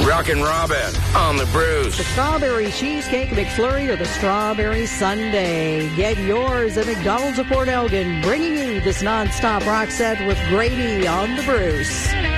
Rockin' Robin on the Bruce. The Strawberry Cheesecake McFlurry or the Strawberry Sundae. Get yours at McDonald's of Port Elgin, bringing you this nonstop rock set with Grady on the Bruce.